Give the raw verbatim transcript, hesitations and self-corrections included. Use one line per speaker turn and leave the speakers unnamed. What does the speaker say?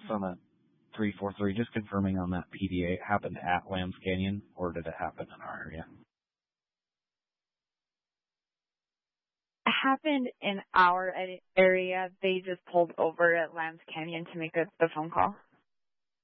Summit three four three, just confirming on that P D A, it happened at Lambs Canyon, or did it happen in our area?
It happened in our area. They just pulled over at Lambs Canyon to make a, the phone call.